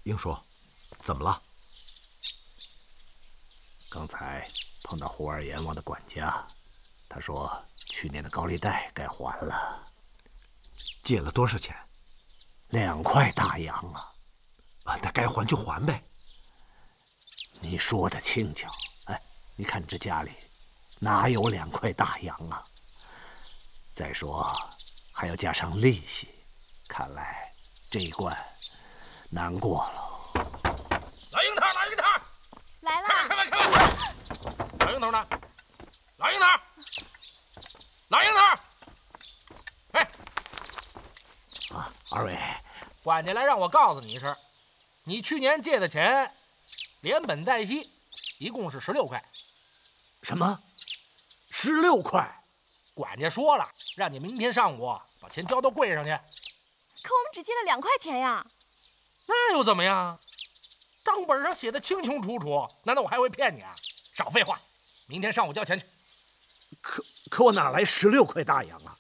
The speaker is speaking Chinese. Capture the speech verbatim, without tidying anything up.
英叔，怎么了？ 刚才碰到胡二阎王的管家，他说去年的高利贷该还了。 借了多少钱？ 两块大洋啊！ 啊，那该还就还呗。 你说的轻巧，哎，你看你这家里哪有两块大洋啊？再说还要加上利息，看来这一关难过了。 老樱桃，老樱桃， 来了！ 开门，开门，开门！老樱桃呢？老樱桃，老樱桃！哎， 啊，二位， 管家来让我告诉你一声，你去年借的钱，连本带息，一共是十六块。 什么？十六块？ 管家说了，让你明天上午把钱交到柜上去。 可我们只借了两块钱呀！ 那又怎么样？账本上写的清清楚楚，难道我还会骗你啊？少废话，明天上午交钱去。 可可我哪来十六块大洋啊？